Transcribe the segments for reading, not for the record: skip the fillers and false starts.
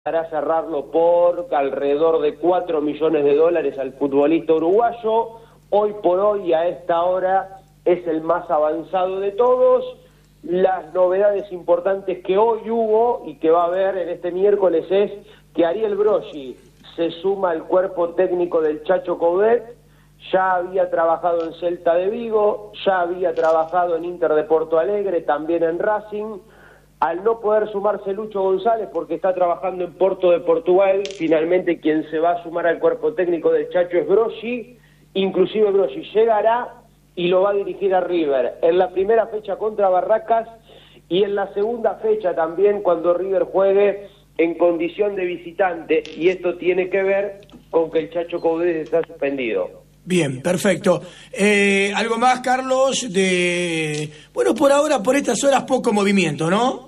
para cerrarlo por alrededor de $4 millones al futbolista uruguayo. Hoy por hoy, a esta hora, es el más avanzado de todos. Las novedades importantes que hoy hubo y que va a haber en este miércoles es que Ariel Broggi se suma al cuerpo técnico del Chacho Coudet. Ya había trabajado en Celta de Vigo, ya había trabajado en Inter de Porto Alegre, también en Racing. Al no poder sumarse Lucho González porque está trabajando en Porto de Portugal, finalmente quien se va a sumar al cuerpo técnico del Chacho es Broggi. Inclusive Broggi llegará y lo va a dirigir a River en la primera fecha contra Barracas y en la segunda fecha también cuando River juegue en condición de visitante, y esto tiene que ver con que el Chacho Coudet está suspendido. Bien, perfecto. ¿Algo más, Carlos? Bueno, por ahora, por estas horas, poco movimiento, ¿no?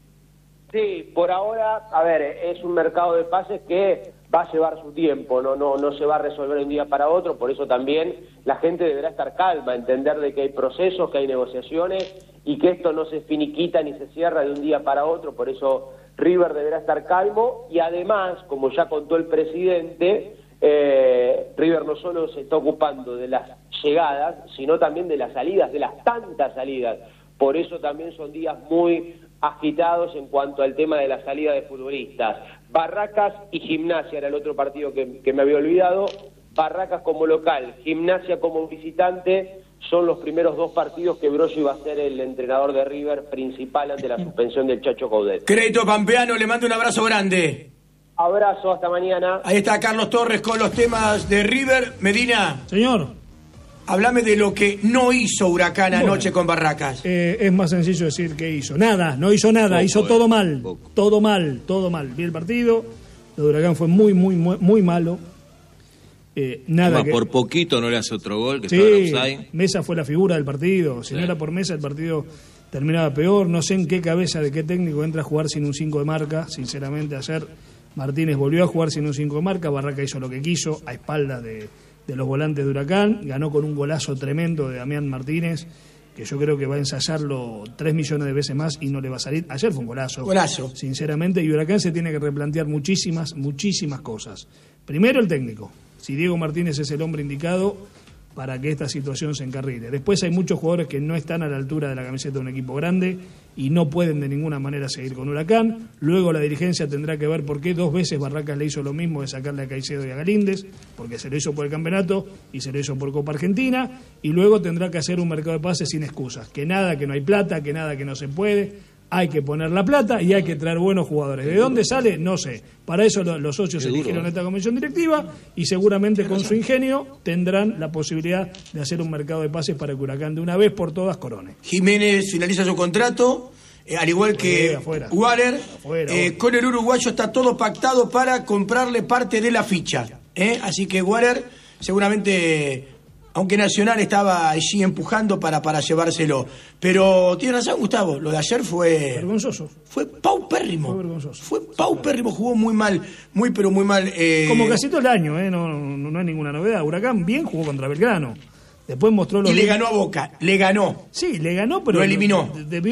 Sí, por ahora, a ver, es un mercado de pases que va a llevar su tiempo, no se va a resolver de un día para otro, por eso también la gente deberá estar calma, entender de que hay procesos, que hay negociaciones y que esto no se finiquita ni se cierra de un día para otro, por eso River deberá estar calmo y además, como ya contó el presidente, River no solo se está ocupando de las llegadas, sino también de las salidas, de las tantas salidas, por eso también son días muy agitados en cuanto al tema de la salida de futbolistas. Barracas y Gimnasia era el otro partido que me había olvidado. Barracas como local, Gimnasia como visitante, son los primeros dos partidos que Broggi va a ser el entrenador de River principal ante la suspensión del Chacho Coudet. Crédito Pampeano, le mando un abrazo grande. Abrazo, hasta mañana. Ahí está Carlos Torres con los temas de River. Medina. Señor. Háblame de lo que no hizo Huracán anoche con Barracas. Es más sencillo decir que hizo. Nada, no hizo nada, hizo todo mal. Todo mal. Vi el partido, lo de Huracán fue muy malo. Nada que... Por poquito no le hace otro gol, que sí, estaba en offside. Mesa fue la figura del partido. Si no era por Mesa, el partido terminaba peor. No sé en qué cabeza de qué técnico entra a jugar sin un 5 de marca. Sinceramente, ayer Martínez volvió a jugar sin un 5 de marca. Barraca hizo lo que quiso, a espaldas de los volantes de Huracán, ganó con un golazo tremendo de Damián Martínez, que yo creo que va a ensayarlo 3 millones de veces más y no le va a salir. Ayer fue un golazo. Sinceramente, y Huracán se tiene que replantear muchísimas cosas. Primero el técnico, si Diego Martínez es el hombre indicado para que esta situación se encarrile. Después hay muchos jugadores que no están a la altura de la camiseta de un equipo grande y no pueden de ninguna manera seguir con Huracán. Luego la dirigencia tendrá que ver por qué 2 veces Barracas le hizo lo mismo de sacarle a Caicedo y a Galíndez, porque se lo hizo por el campeonato y se lo hizo por Copa Argentina, y luego tendrá que hacer un mercado de pases sin excusas, que nada, que no hay plata, que nada, que no se puede. Hay que poner la plata y hay que traer buenos jugadores. ¿De dónde sale? No sé. Para eso los socios eligieron esta comisión directiva y seguramente con su ingenio tendrán la posibilidad de hacer un mercado de pases para que Huracán de una vez por todas corone. Jiménez finaliza su contrato, al igual que Waller. Con el uruguayo está todo pactado para comprarle parte de la ficha. Así que Waller seguramente... Aunque Nacional estaba allí empujando para llevárselo. Pero tiene razón, Gustavo, lo de ayer fue... vergonzoso. Fue paupérrimo. Fue vergonzoso. Fue paupérrimo, jugó muy mal, pero muy mal. Como casi todo el año, no hay ninguna novedad. Huracán bien jugó contra Belgrano. Después mostró los... Y le ganó a Boca, le ganó. Sí, le ganó, pero... Lo eliminó.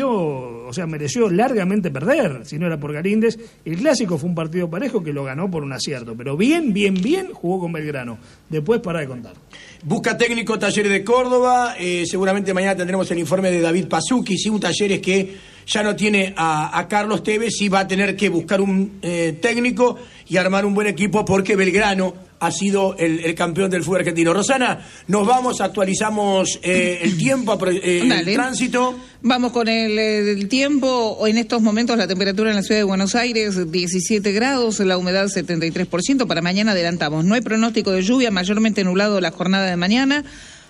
Mereció largamente perder, si no era por Galíndez. El Clásico fue un partido parejo que lo ganó por un acierto, pero bien jugó con Belgrano. Después para de contar. Busca técnico Talleres de Córdoba, seguramente mañana tendremos el informe de David Pazzucchi, un Talleres que ya no tiene a Carlos Tevez y va a tener que buscar un técnico y armar un buen equipo porque Belgrano ha sido el campeón del fútbol argentino. Rosana, nos vamos, actualizamos el tiempo, el tránsito. Vamos con el tiempo. En estos momentos la temperatura en la ciudad de Buenos Aires 17 grados, la humedad 73%. Para mañana adelantamos. No hay pronóstico de lluvia, mayormente nublado la jornada de mañana.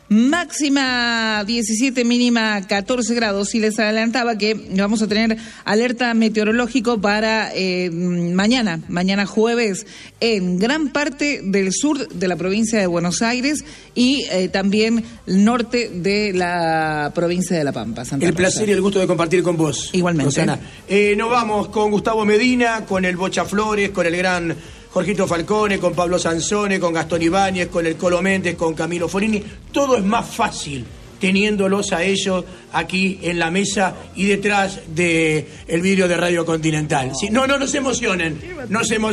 Máxima 17, mínima 14 grados. Y les adelantaba que vamos a tener alerta meteorológico para mañana jueves en gran parte del sur de la provincia de Buenos Aires y también el norte de la provincia de La Pampa. Santa el placer Rosa. Y el gusto de compartir con vos. Igualmente. Rosana. Nos vamos con Gustavo Medina, con el Bocha Flores, con el gran Jorgito Falcone, con Pablo Sansone, con Gastón Ibáñez, con el Colo Méndez, con Camilo Forini. Todo es más fácil teniéndolos a ellos aquí en la mesa y detrás del vidrio de Radio Continental. ¿Sí? No se emocionen, no se emocionen.